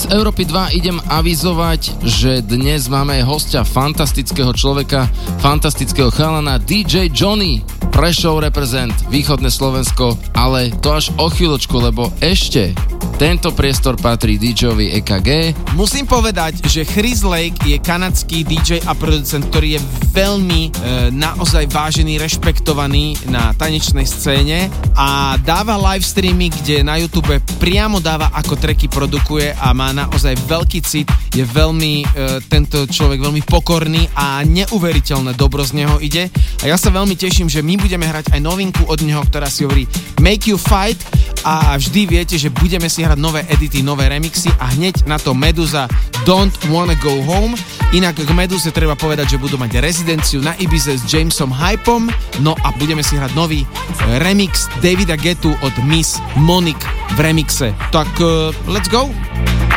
Z Európy 2 idem avizovať, že dnes máme hostia, fantastického človeka, fantastického chalana, DJ Johnny. Prešov reprezent, východné Slovensko, ale to až o chvíľočku, lebo ešte tento priestor patrí DJ-ovi EKG. Musím povedať, že Chris Lake je kanadský DJ a producent, ktorý je veľmi naozaj vážený, rešpektovaný na tanečnej scéne a dáva live streamy, kde na YouTube priamo dáva, ako tracky produkuje a má naozaj veľký cit, je veľmi tento človek veľmi pokorný a neuveriteľné dobro z neho ide a ja sa veľmi teším, že my budeme hrať aj novinku od neho, ktorá si hovorí Make You Fight a vždy viete, že budeme si hrať nové edity, nové remixy a hneď na to Meduza Don't Wanna Go Home. Inak k Meduze treba povedať, že budú mať rezidenciu na Ibize s Jamesom Hypom, no a budeme si hrať nový remix Davida Guettu od Miss Monique v remixe. Tak let's go!